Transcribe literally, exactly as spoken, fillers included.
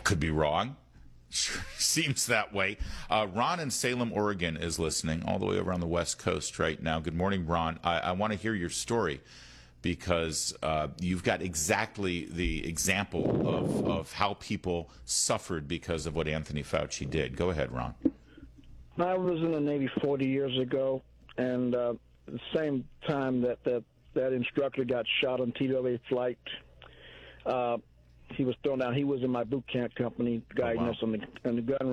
could be wrong. Sure seems that way. Uh, Ron in Salem, Oregon is listening all the way over on the West Coast right now. Good morning, Ron. I, I want to hear your story because uh, you've got exactly the example of, of how people suffered because of what Anthony Fauci did. Go ahead, Ron. I was in the Navy forty years ago, and uh, the same time that, that that instructor got shot on T W A flight, uh, he was thrown down. He was in my boot camp company, guiding Oh, wow. us on the, on the gun